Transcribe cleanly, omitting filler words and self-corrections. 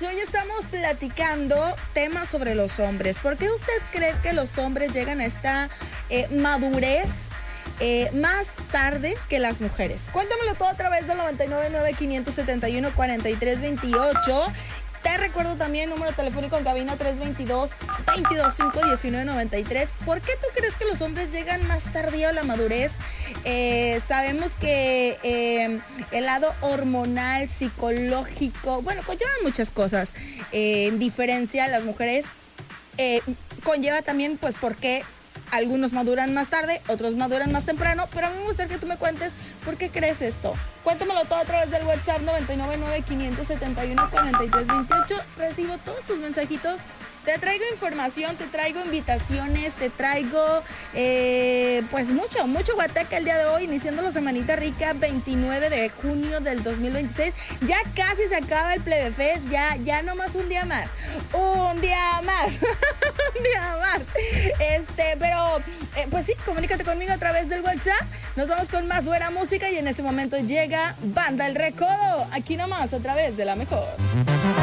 y hoy estamos platicando temas sobre los hombres. ¿Por qué usted cree que los hombres llegan a esta madurez más tarde que las mujeres? Cuéntamelo todo a través del 999-571-4328. Te recuerdo también el número telefónico en cabina 322-225-1993. ¿Por qué tú crees que los hombres llegan más tardío a la madurez? Sabemos que el lado hormonal, psicológico, bueno, conllevan muchas cosas. En diferencia, las mujeres conlleva también, pues, por qué algunos maduran más tarde, otros maduran más temprano, pero a mí me gustaría que tú me cuentes por qué crees esto. Cuéntamelo todo a través del WhatsApp 999-571-4328. Recibo todos tus mensajitos. Te traigo información, te traigo invitaciones, te traigo pues mucho guateque el día de hoy, iniciando la semanita rica, 29 de junio del 2026. Ya casi se acaba el Plebefest, ya nomás un día más. Un día más. Un día más. Pero pues sí, comunícate conmigo a través del WhatsApp. Nos vamos con más buena música y en este momento llega Banda El Recodo, aquí nomás a través de La Mejor.